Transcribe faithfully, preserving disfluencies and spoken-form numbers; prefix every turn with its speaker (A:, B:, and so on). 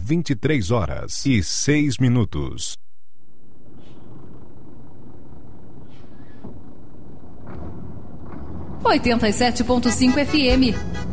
A: vinte e três horas e seis minutos.
B: oitenta e sete ponto cinco F M.